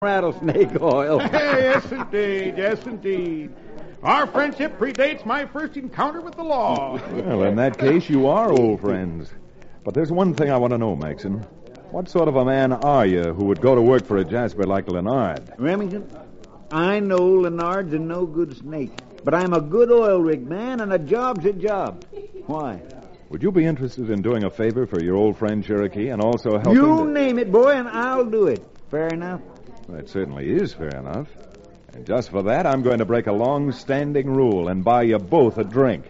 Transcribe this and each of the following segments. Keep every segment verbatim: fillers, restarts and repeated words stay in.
rattlesnake oil. Yes, indeed. Yes, indeed. Our friendship predates my first encounter with the law. Well, in that case, you are old friends. But there's one thing I want to know, Maxon. What sort of a man are you who would go to work for a Jasper like Leonard? Remington, I know Leonard's a no-good snake, but I'm a good oil rig man, and a job's a job. Why? Would you be interested in doing a favor for your old friend Cherokee and also helping... You to... name it, boy, and I'll do it. Fair enough? That certainly is fair enough. And just for that, I'm going to break a long-standing rule and buy you both a drink.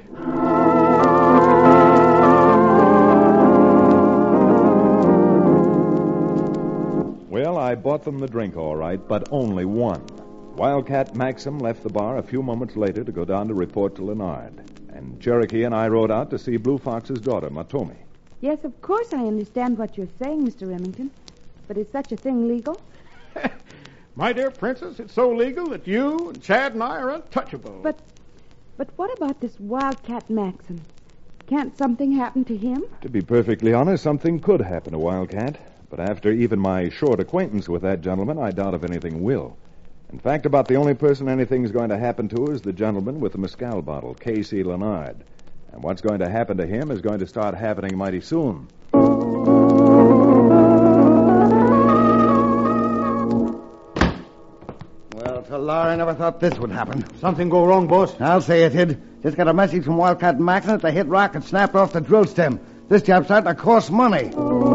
Well, I bought them the drink, all right, but only one. Wildcat Maxim left the bar a few moments later to go down to report to Leonard. And Cherokee and I rode out to see Blue Fox's daughter, Matomi. Yes, of course I understand what you're saying, Mister Remington. But is such a thing legal? My dear Princess, it's so legal that you and Chad and I are untouchable. But, but what about this Wildcat Maxim? Can't something happen to him? To be perfectly honest, something could happen to Wildcat. But after even my short acquaintance with that gentleman, I doubt if anything will. In fact, about the only person anything's going to happen to is the gentleman with the mescal bottle, K C Leonard. And what's going to happen to him is going to start happening mighty soon. Well, Talar, I never thought this would happen. Something go wrong, boss? I'll say it did. Just got a message from Wildcat Maxon that they hit rock and snapped off the drill stem. This job's starting to cost money.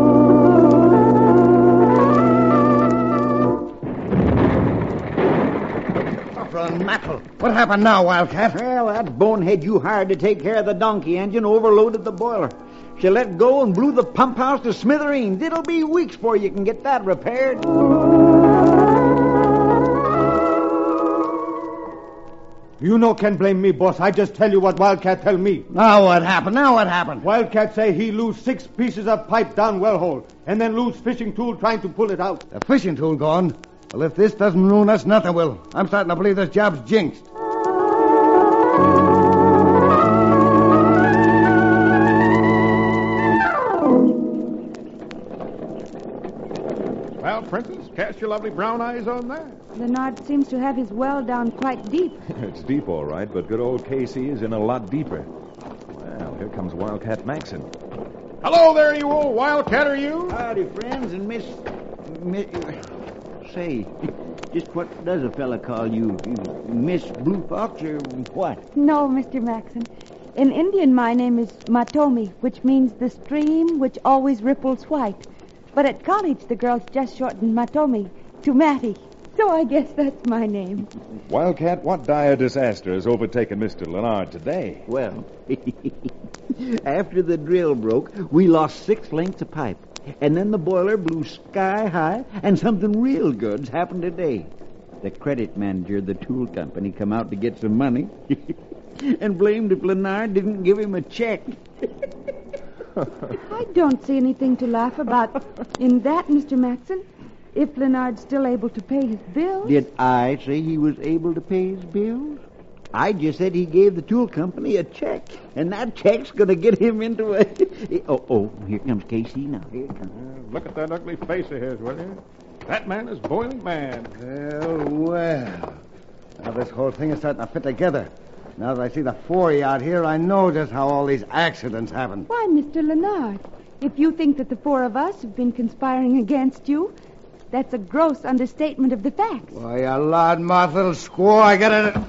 Mackerel. What happened now, Wildcat? Well, that bonehead you hired to take care of the donkey engine overloaded the boiler. She let go and blew the pump house to smithereens. It'll be weeks before you can get that repaired. You no can blame me, boss. I just tell you what Wildcat tell me. Now what happened? Now what happened? Wildcat say he lose six pieces of pipe down well hole, and then lose fishing tool trying to pull it out. The fishing tool gone? Well, if this doesn't ruin us, nothing will. I'm starting to believe this job's jinxed. Well, Princess, cast your lovely brown eyes on that. Leonard seems to have his well down quite deep. It's deep, all right, but good old K C is in a lot deeper. Well, here comes Wildcat Maxon. Hello there, you old wildcat, are you? Howdy, friends, and Miss... Miss... Say, just what does a fella call you? Miss Blue Fox or what? No, Mister Maxon. In Indian, my name is Matomi, which means the stream which always ripples white. But at college, the girls just shortened Matomi to Matty. So I guess that's my name. Wildcat, what dire disaster has overtaken Mister Leonard today? Well, after the drill broke, we lost six lengths of pipe. And then the boiler blew sky high, and something real good's happened today. The credit manager of the tool company come out to get some money and blamed if Leonard didn't give him a check. I don't see anything to laugh about in that, Mister Maxon. If Leonard's still able to pay his bills. Did I say he was able to pay his bills? I just said he gave the tool company a check, and that check's going to get him into a... oh, oh, here comes K C now. Here it comes. Uh, look at that ugly face of his, will you? That man is boiling mad. Well, well. Now this whole thing is starting to fit together. Now that I see the four of you out here, I know just how all these accidents happen. Why, Mister Leonard, if you think that the four of us have been conspiring against you, that's a gross understatement of the facts. Why, you loudmouth little squaw, I got it.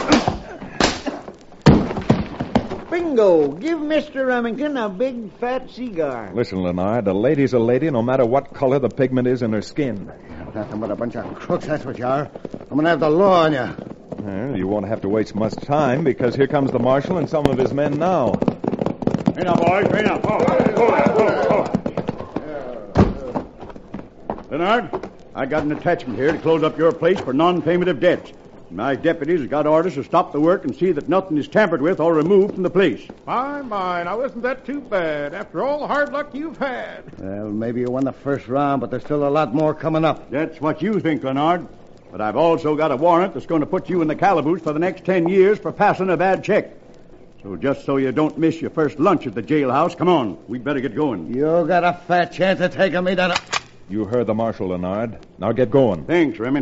Bingo! Give Mister Remington a big fat cigar. Listen, Leonard, a lady's a lady no matter what color the pigment is in her skin. Nothing but a bunch of crooks, that's what you are. I'm going to have the law on you. Well, you won't have to waste much time, because here comes the marshal and some of his men now. Hey now, boys, hey now. Oh, oh, oh, oh. Leonard, I got an attachment here to close up your place for non-payment of debts. My deputies have got orders to stop the work and see that nothing is tampered with or removed from the place. My, my, now isn't that too bad, after all the hard luck you've had? Well, maybe you won the first round, but there's still a lot more coming up. That's what you think, Leonard. But I've also got a warrant that's going to put you in the calaboose for the next ten years for passing a bad check. So just so you don't miss your first lunch at the jailhouse, come on, we'd better get going. You got a fat chance of taking me down. You heard the marshal, Leonard. Now get going. Thanks, Remy.